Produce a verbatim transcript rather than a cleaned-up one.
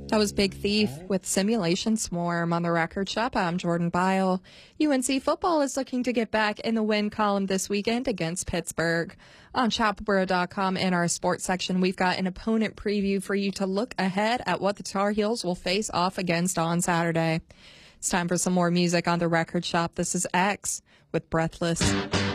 That was Big Thief with Simulation Swarm on the Record Shop. I'm Jordan Bile. U N C football is looking to get back in the win column this weekend against Pittsburgh. On chapel boro dot com in our sports section, we've got an opponent preview for you to look ahead at what the Tar Heels will face off against on Saturday. It's time for some more music on the Record Shop. This is X with Breathless.